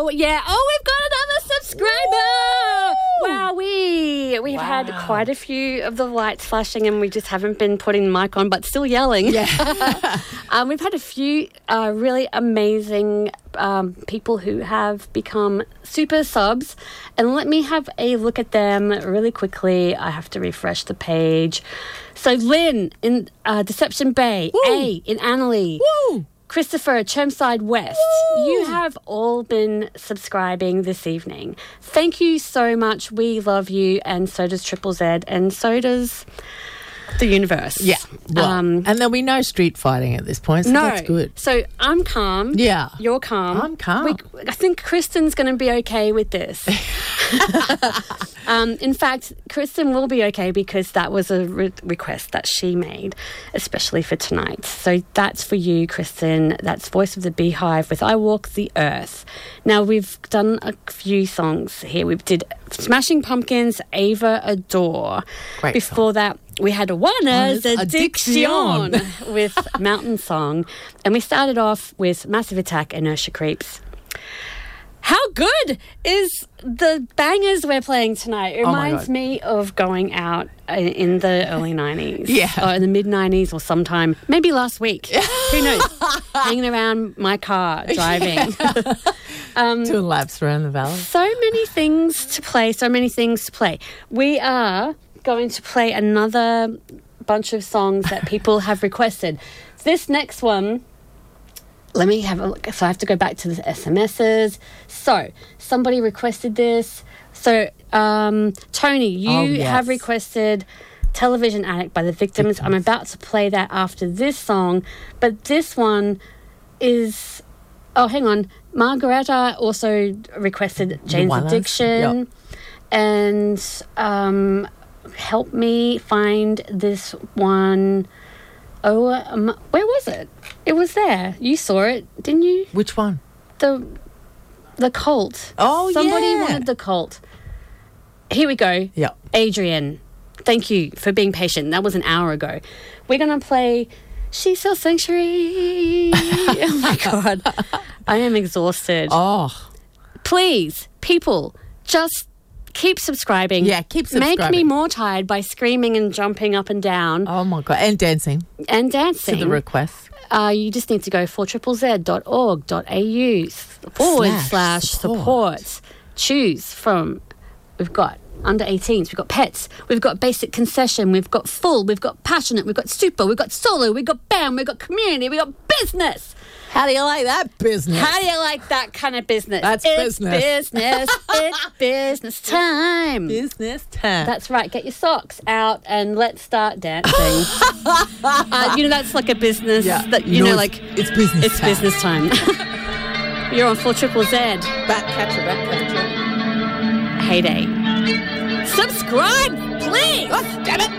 Oh, yeah. Oh, we've got another subscriber. Woo! Wow, we've had quite a few of the lights flashing and we just haven't been putting the mic on, but still yelling. Yeah. We've had a few really amazing people who have become super subs. And let me have a look at them really quickly. I have to refresh the page. So Lynn in Deception Bay, Woo! A in Annalee, Woo! Christopher, Chermside West. Woo! You have all been subscribing this evening. Thank you so much. We love you, and so does Triple Z, and so does the universe. Yeah. Well, and there'll be no street fighting at this point, so that's good. So I'm calm. Yeah. You're calm. I'm calm. I think Kristen's going to be okay with this. In fact, Kristen will be okay because that was a request that she made, especially for tonight. So that's for you, Kristen. That's Voice of the Beehive with I Walk the Earth. Now, we've done a few songs here. We did Smashing Pumpkins, Ava Adore. Great Before that, we had Juana's Addiction with Mountain Song. And we started off with Massive Attack, Inertia Creeps. How good is the bangers we're playing tonight? It reminds me of going out in the early 90s. Yeah. Or in the mid-90s or sometime. Maybe last week. Who knows? Hanging around my car, driving. Doing laps around the valley. So many things to play. We are going to play another bunch of songs that people have requested. This next one... Let me have a look. So I have to go back to the SMSs. So somebody requested this. So Tony, you have requested Television Addict by The Victims. I'm about to play that after this song. But this one is... Oh, hang on. Margareta also requested Jane's Addiction. Yep. And help me find this one... Oh, where was it? It was there. You saw it, didn't you? Which one? The Cult. Oh, Somebody wanted The Cult. Here we go. Yeah. Adrian, thank you for being patient. That was an hour ago. We're going to play She Sells Sanctuary. Oh, my God. I am exhausted. Oh. Please, people, just... keep subscribing. Yeah, keep subscribing. Make me more tired by screaming and jumping up and down. Oh, my God. And dancing. And dancing. To the request. You just need to go 4ZZZ.org.au/support. Choose from, we've got under 18s, we've got pets, we've got basic concession, we've got full, we've got passionate, we've got super, we've got solo, we've got bam, we've got community, we've got business. How do you like that business? How do you like that kind of business? That's business. It's business time. Business time. That's right. Get your socks out and let's start dancing. That's like a business that, like... It's business It's time. business time. You're on 4ZZZ. Back catcher. Heyday. Subscribe, please. Oh, damn it.